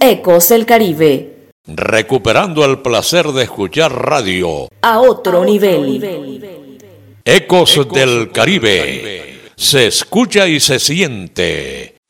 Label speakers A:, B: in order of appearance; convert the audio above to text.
A: Ecos del Caribe.
B: Recuperando el placer de escuchar radio
A: A otro nivel.
B: Ecos del Caribe. Se escucha y se siente